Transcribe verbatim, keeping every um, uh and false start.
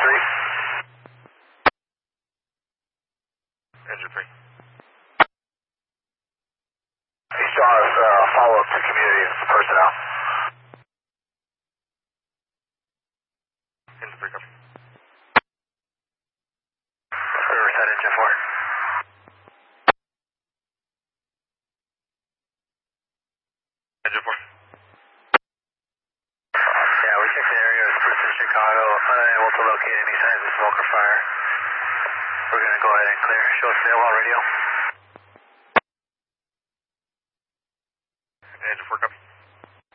three. Engine three. He still has uh, follow-up to community and personnel. Engine three, copy. Riverside, engine four. Engine four. Yeah, we checked the area of Spruce in Chicago, unable to locate any signs of smoke or fire. We're going to go ahead and clear. Show us available on radio. Engine four, copy.